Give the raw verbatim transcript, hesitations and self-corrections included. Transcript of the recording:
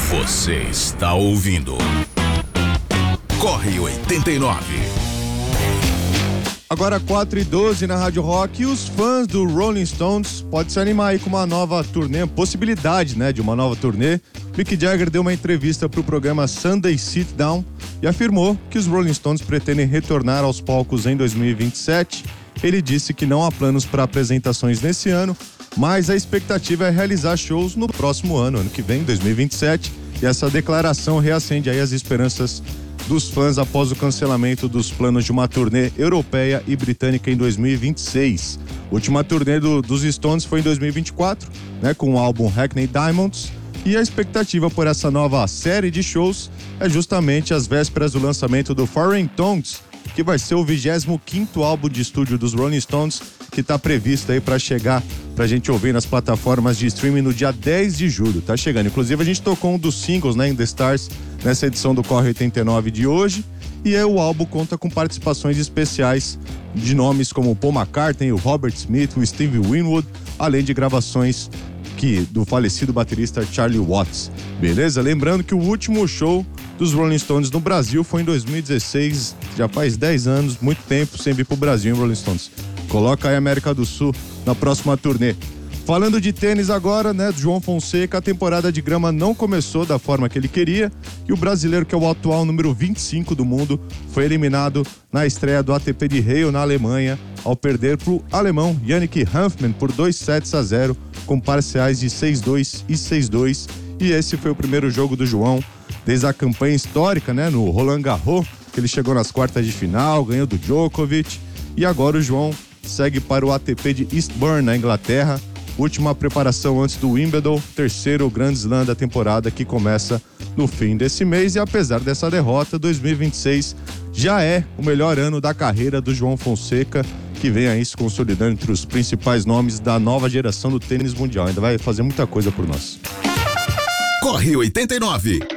Você está ouvindo Corre oitenta e nove. Agora quatro e doze na Rádio Rock, e os fãs do Rolling Stones podem se animar aí com uma nova turnê, possibilidade, né, de uma nova turnê. Mick Jagger deu uma entrevista para o programa Sunday Sit Down e afirmou que os Rolling Stones pretendem retornar aos palcos em dois mil e vinte e sete. Ele disse que não há planos para apresentações nesse ano, mas a expectativa é realizar shows no próximo ano, ano que vem, dois mil e vinte e sete, e essa declaração reacende aí as esperanças dos fãs após o cancelamento dos planos de uma turnê europeia e britânica em dois mil e vinte e seis. A última turnê do, dos Stones foi em dois mil e vinte e quatro, né, com o álbum Hackney Diamonds, e a expectativa por essa nova série de shows é justamente às vésperas do lançamento do Foreign Tongues, que vai ser o vigésimo quinto álbum de estúdio dos Rolling Stones, que está previsto aí para chegar pra gente ouvir nas plataformas de streaming no dia dez de julho. Tá chegando. Inclusive a gente tocou um dos singles, né, In The Stars, nessa edição do Corre oitenta e nove de hoje, e aí o álbum conta com participações especiais de nomes como Paul McCartney, o Robert Smith, o Stevie Winwood, além de gravações que, do falecido baterista Charlie Watts. Beleza? Lembrando que o último show dos Rolling Stones no Brasil foi em dois mil e dezesseis, já faz dez anos, muito tempo sem vir pro Brasil, hein, Rolling Stones? Coloca aí a América do Sul na próxima turnê. Falando de tênis agora, né, João Fonseca, a temporada de grama não começou da forma que ele queria, e o brasileiro, que é o atual número vinte e cinco do mundo, foi eliminado na estreia do A T P de Halle na Alemanha, ao perder pro alemão Yannick Hanfmann por dois sets a zero, com parciais de seis a dois e seis a dois, e esse foi o primeiro jogo do João desde a campanha histórica, né, no Roland Garros, que ele chegou nas quartas de final, ganhou do Djokovic, e agora o João segue para o A T P de Eastbourne, na Inglaterra, última preparação antes do Wimbledon, terceiro Grand Slam da temporada, que começa no fim desse mês. E apesar dessa derrota, dois mil e vinte e seis já é o melhor ano da carreira do João Fonseca, que vem aí se consolidando entre os principais nomes da nova geração do tênis mundial. Ainda vai fazer muita coisa por nós. Corre oitenta e nove.